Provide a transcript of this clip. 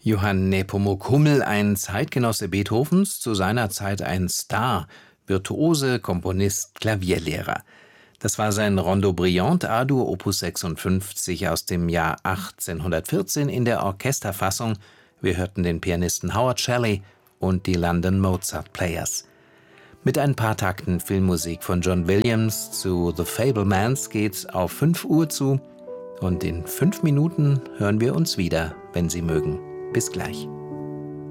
Johann Nepomuk Hummel, ein Zeitgenosse Beethovens, zu seiner Zeit ein Star, Virtuose, Komponist, Klavierlehrer. Das war sein Rondo Brillante A-Dur Opus 56 aus dem Jahr 1814 in der Orchesterfassung. Wir hörten den Pianisten Howard Shelley und die London Mozart Players. Mit ein paar Takten Filmmusik von John Williams zu The Fabelmans geht's auf 5 Uhr zu. Und in 5 Minuten hören wir uns wieder, wenn Sie mögen. Bis gleich.